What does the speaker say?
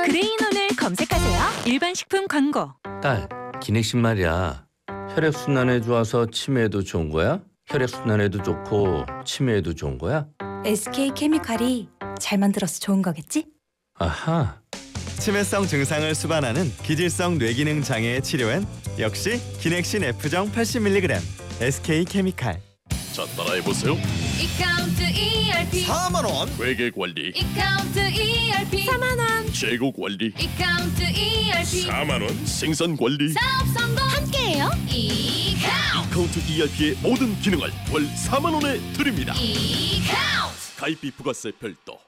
그레인온을 검색하세요. 일반 식품 광고. 딸, 기내식 말이야. 혈액순환에 좋아서 치매에도 좋은 거야? 혈액순환에도 좋고 치매에도 좋은 거야? SK케미칼이 잘 만들어서 좋은 거겠지? 아하. 치매성 증상을 수반하는 기질성 뇌기능 장애의 치료엔 역시 기넥신 F정 80mg SK케미칼. 자, 따라해보세요. 이카운트 ERP 4만 원. 회계 관리, 이카운트 ERP 4만원. 재고 관리, 이카운트 ERP 4만 원. 생산 관리. 사업 성공 함께해요. 이카운트 카운트 ERP의 모든 기능을 월 4만 원에 드립니다. 이카운트 가입비 부가세 별도.